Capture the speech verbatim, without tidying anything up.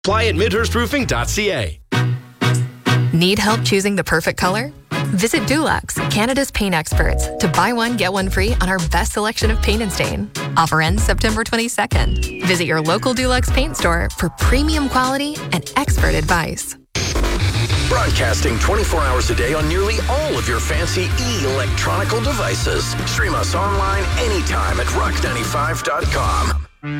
Apply at midhurst roofing dot c a. Need help choosing the perfect color? Visit Dulux, Canada's paint experts, to buy one, get one free on our best selection of paint and stain. Offer ends September twenty-second. Visit your local Dulux paint store for premium quality and expert advice. Broadcasting twenty-four hours a day on nearly all of your fancy e-electronical devices. Stream us online anytime at rock ninety-five dot com.